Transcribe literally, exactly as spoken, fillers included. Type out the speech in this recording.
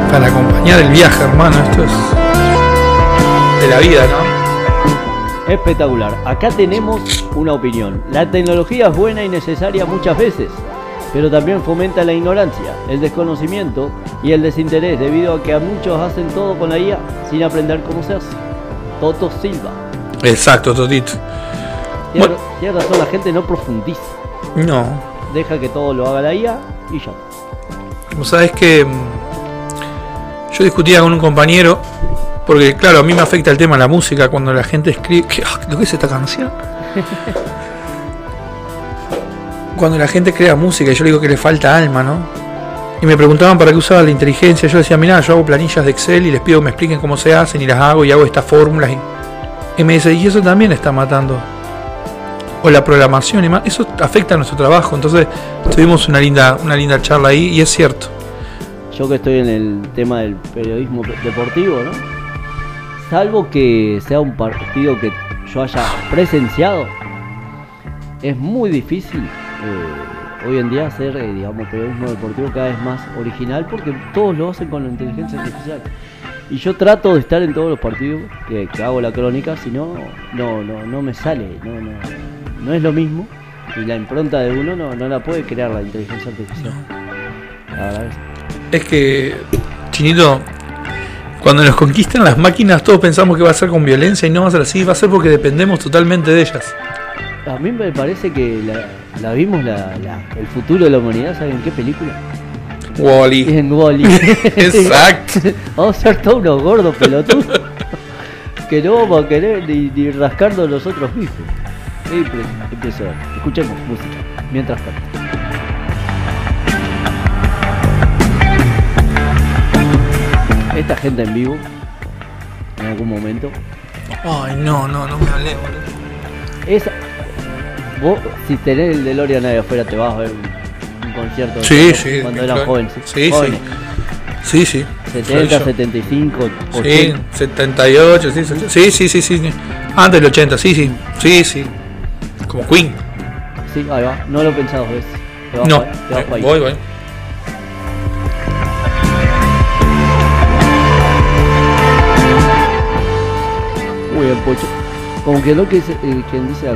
para acompañar el viaje, hermano. Esto es de la vida, ¿no? Espectacular. Acá tenemos una opinión. La tecnología es buena y necesaria muchas veces, pero también fomenta la ignorancia, el desconocimiento y el desinterés, debido a que a muchos hacen todo con la I A sin aprender cómo se hace. Toto Silva. Exacto, Totito. Tiene, Bueno. tiene razón, la gente no profundiza. No. Deja que todo lo haga la I A y ya. Vos sabés que yo discutía con un compañero, porque claro, a mí me afecta el tema de la música cuando la gente escribe. ¿Qué, ¿Lo que es esta canción? Cuando la gente crea música y yo le digo que le falta alma, ¿no? Y me preguntaban para qué usaba la inteligencia. Yo decía, mirá, yo hago planillas de Excel y les pido que me expliquen cómo se hacen y las hago y hago estas fórmulas. Y, y me dice, y eso también está matando. O la programación y más, eso afecta a nuestro trabajo. Entonces tuvimos una linda, una linda charla ahí y es cierto. Yo que estoy en el tema del periodismo deportivo, ¿no? Salvo que sea un partido que yo haya presenciado, es muy difícil eh, hoy en día hacer, eh, digamos, periodismo deportivo cada vez más original, porque todos lo hacen con la inteligencia artificial. Y yo trato de estar en todos los partidos que, que hago la crónica, si no, no, no, no me sale, no, no, no es lo mismo. Y la impronta de uno no, no la puede crear la inteligencia artificial. La verdad es. Es que, Chinito, cuando nos conquistan las máquinas todos pensamos que va a ser con violencia y no va a ser así, va a ser porque dependemos totalmente de ellas. A mí me parece que la, la vimos, la, la, el futuro de la humanidad, ¿saben en qué película? Wall-E. En Wall-E. Exacto. Vamos a ser todos unos gordos pelotudos que no vamos a querer ni, ni rascarnos nosotros mismos. Impresionante. Escuchemos música mientras tanto. Esta gente en vivo, en algún momento. Ay, no, no, no me hablé, boludo. Esa, vos, si tenés el DeLorean ahí afuera, te vas a ver un, un concierto. Sí, cuando, sí. Cuando eran claro. jóvenes. Sí, jóvenes. sí. Sí, sí. setenta, setenta y cinco, Sí, ochenta. setenta y ocho, sí, sí, sí, sí, sí. Antes del ochenta, sí, sí. Sí, sí. Como Queen. Sí, ahí va. No lo he pensado dos veces. Te vas No, pa- te vas pa' ahí. voy, voy. Muy bien, Pocho. Como que lo que dice, eh, quien dice,